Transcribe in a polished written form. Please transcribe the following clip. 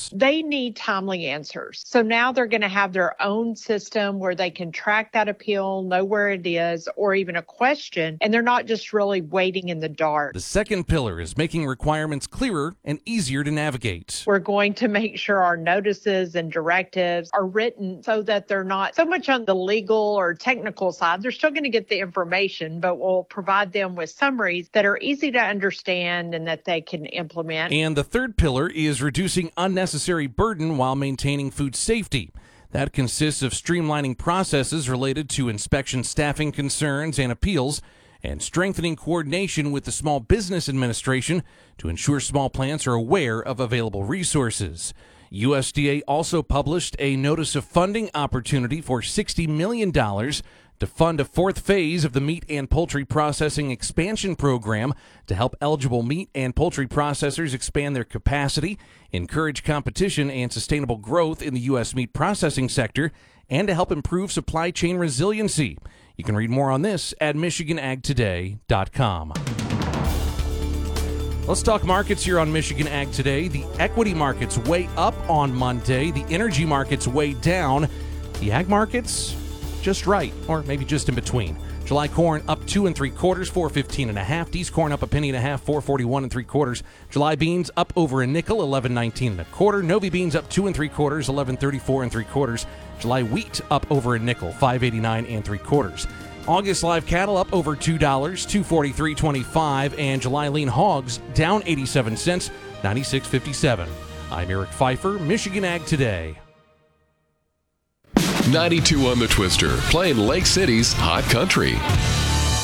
They need timely answers. So now they're going to have their own system where they can track that appeal, know where it is, or even a question, and they're not just really waiting in the dark. The second pillar is making requirements clearer and easier to navigate. We're going to make sure our notices and directives are written so that they're not so much on the legal or technical side. They're still going to get the information, but we'll provide them with summaries that are easy to understand and that they can implement. And the third pillar is reducing unnecessary burden while maintaining food safety. That consists of streamlining processes related to inspection staffing concerns and appeals, and strengthening coordination with the Small Business Administration to ensure small plants are aware of available resources. USDA also published a notice of funding opportunity for $60 million to fund a fourth phase of the Meat and Poultry Processing Expansion Program to help eligible meat and poultry processors expand their capacity, encourage competition and sustainable growth in the U.S. meat processing sector, and to help improve supply chain resiliency. You can read more on this at MichiganAgToday.com. Let's talk markets here on Michigan Ag Today. The equity markets way up on Monday. The energy markets way down. The ag markets just right, or maybe just in between. July corn up 2 3/4, 4.15 1/2. D's corn up 1.5 pennies, 4.41 3/4. July beans up over a nickel, 11.19 1/4. Novi beans up 2 3/4, 11.34 3/4. July wheat up over a nickel, 5.89 3/4. August live cattle up over $2, 243.25, and July lean hogs down 87 cents, 96.57. I'm Eric Pfeiffer, Michigan Ag Today. 92 on the Twister, playing Lake City's hot country.